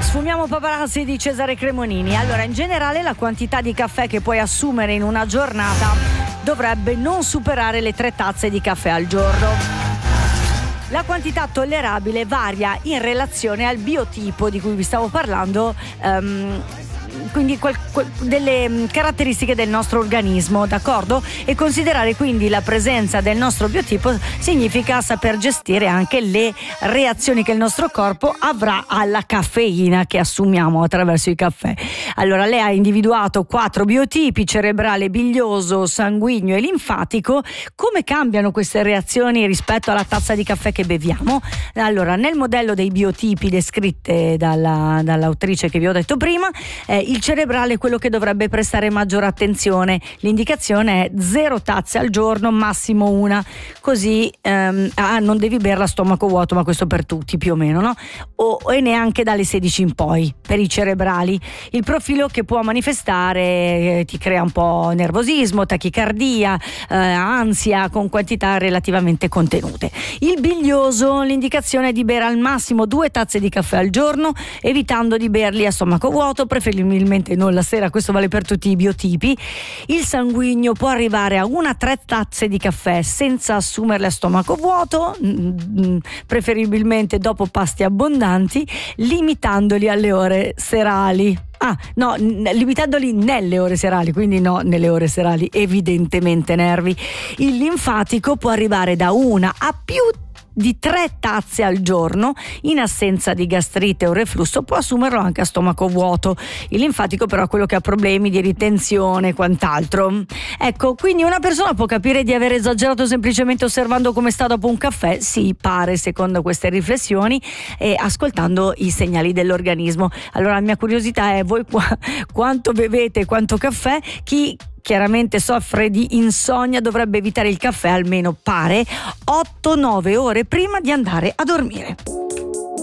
Sfumiamo paparazzi di Cesare Cremonini. Allora, in generale la quantità di caffè che puoi assumere in una giornata dovrebbe non superare le 3 tazze di caffè al giorno. La quantità tollerabile varia in relazione al biotipo di cui vi stavo parlando, quindi delle caratteristiche del nostro organismo, d'accordo? E considerare quindi la presenza del nostro biotipo significa saper gestire anche le reazioni che il nostro corpo avrà alla caffeina che assumiamo attraverso i caffè. Allora, lei ha individuato 4 biotipi: cerebrale, biglioso, sanguigno e linfatico. Come cambiano queste reazioni rispetto alla tazza di caffè che beviamo? Allora, nel modello dei biotipi descritte dall'autrice che vi ho detto prima, il cerebrale è quello che dovrebbe prestare maggiore attenzione. L'indicazione è 0 tazze al giorno, massimo 1, così non devi berla a stomaco vuoto, ma questo per tutti più o meno, no? E neanche dalle 16 in poi per i cerebrali. Il profilo che può manifestare ti crea un po' nervosismo, tachicardia, ansia, con quantità relativamente contenute. Il biglioso, l'indicazione è di bere al massimo 2 tazze di caffè al giorno, evitando di berli a stomaco vuoto, preferibilmente non la sera. Questo vale per tutti i biotipi. Il sanguigno può arrivare a 1-3 tazze di caffè senza assumerle a stomaco vuoto, preferibilmente dopo pasti abbondanti, limitandoli alle ore serali. Limitandoli nelle ore serali, quindi no nelle ore serali, evidentemente nervi. Il linfatico può arrivare da 1 a più di 3 tazze al giorno. In assenza di gastrite o reflusso può assumerlo anche a stomaco vuoto. Il linfatico però è quello che ha problemi di ritenzione e quant'altro. Ecco, quindi una persona può capire di aver esagerato semplicemente osservando come sta dopo un caffè? Sì, pare, secondo queste riflessioni e ascoltando i segnali dell'organismo. Allora la mia curiosità è: voi quanto bevete, quanto caffè? Chi chiaramente soffre di insonnia dovrebbe evitare il caffè almeno, pare, 8-9 ore prima di andare a dormire.